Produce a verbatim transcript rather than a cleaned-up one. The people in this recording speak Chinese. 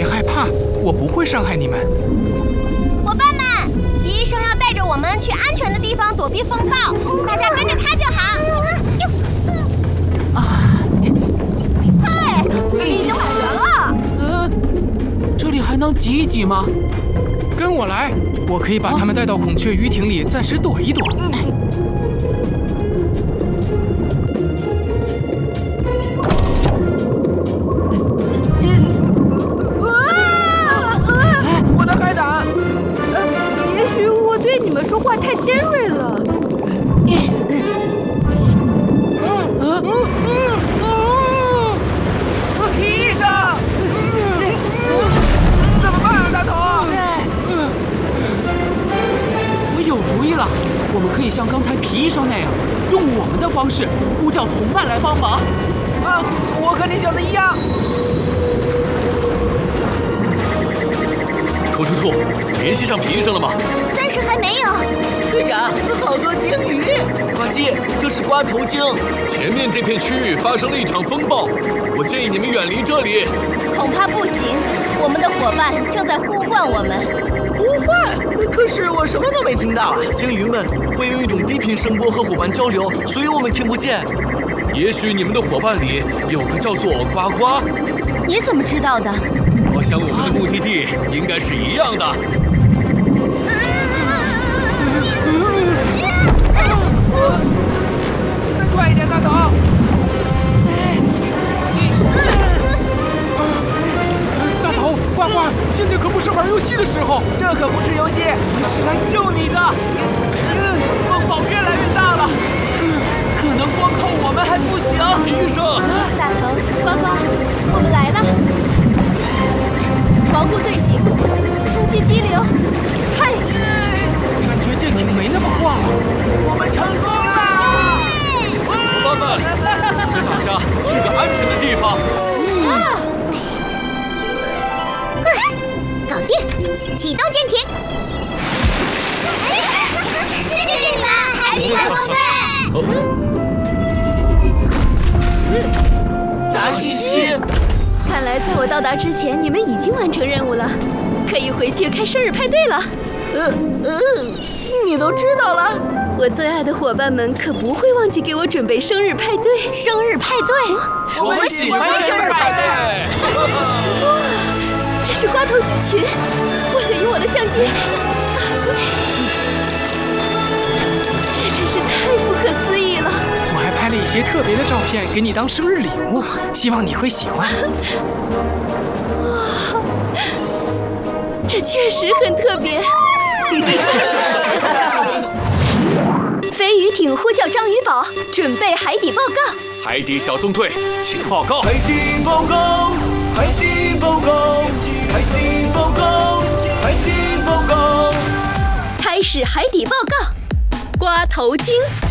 别害怕，我不会伤害你们。 伙伴们，皮医生要带着我们去安全的地方躲避风暴，大家跟着他就好。 啊！ 嘿，这里已经满员了。 呃，这里还能挤一挤吗？ 跟我来，我可以把他们带到孔雀鱼艇里，暂时躲一躲。嗯你们说话太尖锐了。 皮医生，怎么办啊，大头？ 我有主意了，我们可以像刚才皮医生那样，用我们的方式呼叫同伴来帮忙。 啊，我和你想的一样。 兔兔兔，联系上皮医生了吗？ 暂时还没有。 队长，好多鲸鱼！呱唧，这是瓜头鲸。 前面这片区域发生了一场风暴，我建议你们远离这里。 恐怕不行，我们的伙伴正在呼唤我们。 呼唤？可是我什么都没听到啊！鲸鱼们会用一种低频声波和伙伴交流，所以我们听不见。 也许你们的伙伴里有个叫做呱呱。 你怎么知道的？ 我想我们的目的地应该是一样的。 再快一点，大头！ 大头，呱呱，现在可不是玩游戏的时候， 这可不是游戏，是来救你的。风暴越来越大了，可能光靠我们还不行。 医生， 大头，呱呱，我们来了！防护队形，冲击激流，嗨！ 感觉舰艇没那么晃了。 我们成功了！ 伙伴们，带大家去个安全的地方。 啊！搞定，启动舰艇。谢谢你们，海底小纵队。 达西西， 看来在我到达之前，你们已经完成任务了，可以回去开生日派对了。 呃呃，你都知道了？ 我最爱的伙伴们可不会忘记给我准备生日派对。 生日派对， 我们喜欢生日派对。 哇，这是瓜头鲸群，我得用我的相机。这真是太不可思议了。 我还拍了一些特别的照片给你当生日礼物，希望你会喜欢。 哇，这确实很特别。飞鱼艇呼叫章鱼堡，准备海底报告。 海底小纵队，请报告。 海底报告，海底报告，海底报告，海底报告。 开始海底报告。瓜头鲸。